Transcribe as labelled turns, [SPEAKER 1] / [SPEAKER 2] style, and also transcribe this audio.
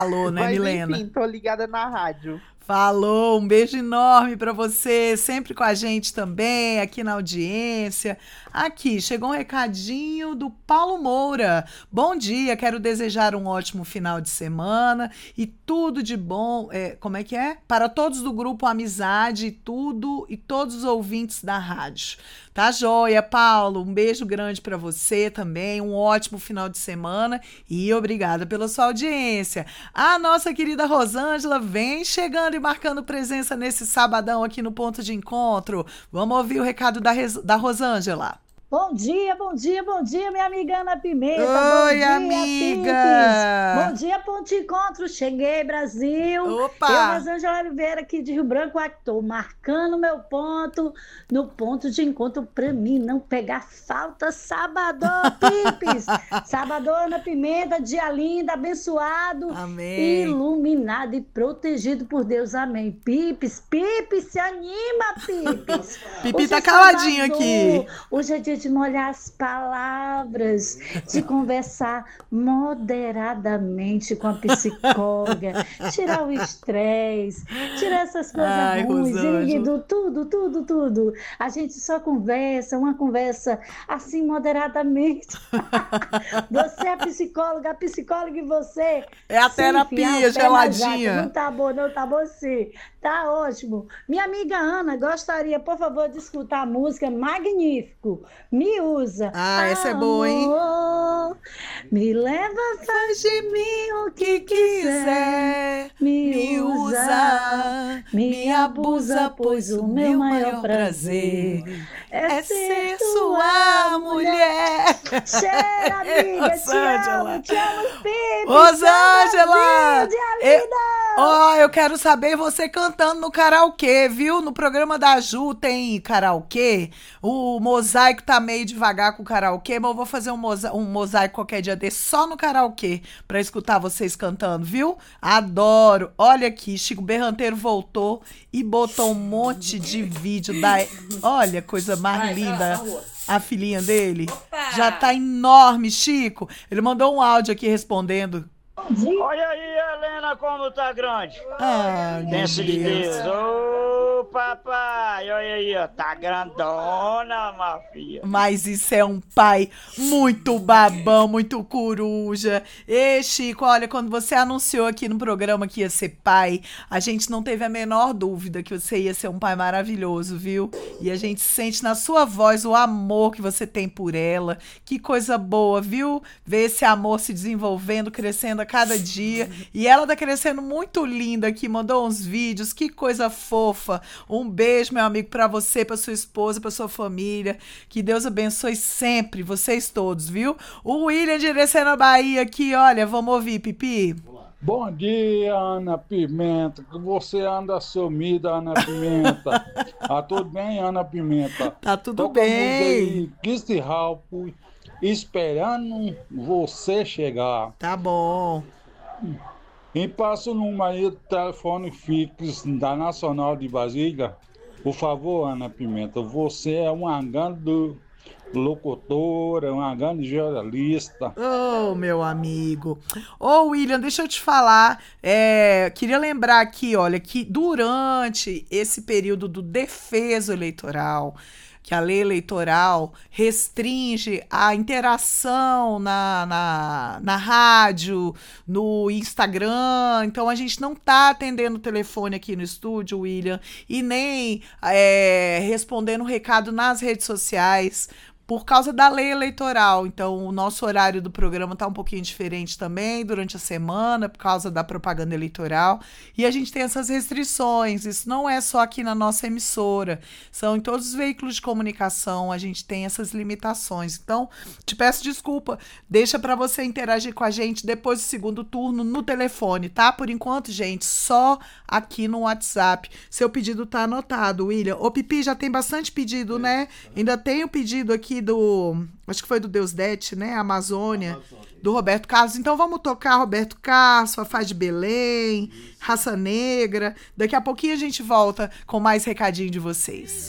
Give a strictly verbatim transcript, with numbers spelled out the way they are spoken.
[SPEAKER 1] Falou, né,
[SPEAKER 2] Mas
[SPEAKER 1] Milena?
[SPEAKER 2] enfim, tô ligada na rádio.
[SPEAKER 1] Falou, um beijo enorme para você, sempre com a gente também, aqui na audiência. Aqui, chegou um recadinho do Paulo Moura. Bom dia, quero desejar um ótimo final de semana e tudo de bom, é, como é que é? Para todos do grupo Amizade e tudo e todos os ouvintes da rádio. Tá joia, Paulo, um beijo grande para você também, um ótimo final de semana e obrigada pela sua audiência. A nossa querida Rosângela vem chegando e marcando presença nesse sabadão aqui no Ponto de Encontro. Vamos ouvir o recado da, Res- da Rosângela.
[SPEAKER 3] Bom dia, bom dia, bom dia, minha amiga Ana Pimenta. Bom
[SPEAKER 1] Oi,
[SPEAKER 3] dia, Pipes. Bom
[SPEAKER 1] amiga!
[SPEAKER 3] dia, Ponto de Encontro. Cheguei, Brasil. Eu,
[SPEAKER 1] Opa!
[SPEAKER 3] Rosângela Oliveira, aqui de Rio Branco, estou marcando meu ponto no ponto de encontro para mim não pegar falta. Sabadão, Pipes. Sabadão, Ana Pimenta, dia lindo, abençoado,
[SPEAKER 1] Amém!
[SPEAKER 3] iluminado e protegido por Deus. Amém. Pipes, Pipes, se anima, Pipes.
[SPEAKER 1] Pipi
[SPEAKER 3] Hoje
[SPEAKER 1] tá
[SPEAKER 3] é
[SPEAKER 1] caladinho
[SPEAKER 3] Salvador.
[SPEAKER 1] aqui.
[SPEAKER 3] Hoje é dia de molhar as palavras, de conversar moderadamente com a psicóloga, tirar o estresse, tirar essas coisas
[SPEAKER 1] Ai,
[SPEAKER 3] ruins,
[SPEAKER 1] Rosângela.
[SPEAKER 3] do tudo, tudo, tudo. A gente só conversa, uma conversa assim moderadamente. Você é psicóloga, a psicóloga e você.
[SPEAKER 1] É a
[SPEAKER 3] Sem enfiar
[SPEAKER 1] terapia
[SPEAKER 3] o pé na jaca.
[SPEAKER 1] geladinha.
[SPEAKER 3] Não tá bom, não tá bom sim. Tá ótimo. Minha amiga Ana gostaria, por favor, de escutar a música Magnífico. Me usa.
[SPEAKER 1] Ah, essa é boa, hein?
[SPEAKER 3] Amor, me leva, faz de mim o que quiser. Me,
[SPEAKER 1] me
[SPEAKER 3] usa,
[SPEAKER 1] usa,
[SPEAKER 3] me abusa, pois o meu maior prazer é,
[SPEAKER 1] é
[SPEAKER 3] ser
[SPEAKER 1] ser
[SPEAKER 3] sua
[SPEAKER 1] sua
[SPEAKER 3] mulher.
[SPEAKER 1] mulher.
[SPEAKER 3] Cheira, amiga, te
[SPEAKER 1] Rosângela.
[SPEAKER 3] amo, te amo, Pipe.
[SPEAKER 1] Rosângela!
[SPEAKER 3] Dia
[SPEAKER 1] Eu,
[SPEAKER 3] linda!
[SPEAKER 1] ó, eu quero saber você cantando no karaokê, viu? No programa da Ju tem karaokê. O mosaico tá meio devagar com o karaokê, mas eu vou fazer um, mosa um mosaico qualquer dia desse só no karaokê pra escutar vocês cantando, viu? Adoro. Olha aqui, Chico Berranteiro voltou e botou um monte de vídeo da... Olha, coisa mais linda. A filhinha dele. Já tá enorme, Chico. Ele mandou um áudio aqui respondendo.
[SPEAKER 4] Olha aí, Helena, como tá grande.
[SPEAKER 1] Ai, meu
[SPEAKER 4] Pensa de
[SPEAKER 1] Deus.
[SPEAKER 4] Deus. Ô, papai, olha aí, ó. Tá grandona, minha filha.
[SPEAKER 1] Mas isso é um pai muito babão, muito coruja. Ê, Chico, olha, quando você anunciou aqui no programa que ia ser pai, a gente não teve a menor dúvida que você ia ser um pai maravilhoso, viu? E a gente sente na sua voz o amor que você tem por ela. Que coisa boa, viu? Ver esse amor se desenvolvendo, crescendo a cada dia. E ela tá crescendo muito linda aqui, mandou uns vídeos, que coisa fofa. Um beijo, meu amigo, pra você, pra sua esposa, pra sua família. Que Deus abençoe sempre, vocês todos, viu? O William de Irecena, Bahia aqui, olha, vamos ouvir, Pipi?
[SPEAKER 5] Bom dia, Ana Pimenta, que você anda sumida, Ana Pimenta. Tá tudo bem, Ana Pimenta?
[SPEAKER 1] Tá tudo
[SPEAKER 5] Toca a música
[SPEAKER 1] bem.
[SPEAKER 5] aí, Kiss Halp, esperando você chegar.
[SPEAKER 1] Tá bom.
[SPEAKER 5] E passa o número aí do telefone fixo da Nacional de Brasília. Por favor, Ana Pimenta, você é uma grande locutora, uma grande jornalista.
[SPEAKER 1] Oh, meu amigo. Ô, William, deixa eu te falar. É, queria lembrar aqui, olha, que durante esse período do defeso eleitoral, que a lei eleitoral restringe a interação na, na, na rádio, no Instagram. Então, a gente não está atendendo o telefone aqui no estúdio, William, e nem é, respondendo recado nas redes sociais, por causa da lei eleitoral. Então, o nosso horário do programa está um pouquinho diferente também durante a semana, por causa da propaganda eleitoral. E a gente tem essas restrições. Isso não é só aqui na nossa emissora. São em todos os veículos de comunicação. A gente tem essas limitações. Então, te peço desculpa. Deixa para você interagir com a gente depois do segundo turno no telefone, tá? Por enquanto, gente, só aqui no WhatsApp. Seu pedido tá anotado, William. Ô, Pipi, já tem bastante pedido, né? Ainda tem o pedido aqui do, acho que foi do Deusdete, né? Amazônia, do Roberto Carlos. Então vamos tocar Roberto Carlos, Fafá de Belém, Raça Negra. Daqui a pouquinho a gente volta com mais recadinho de vocês.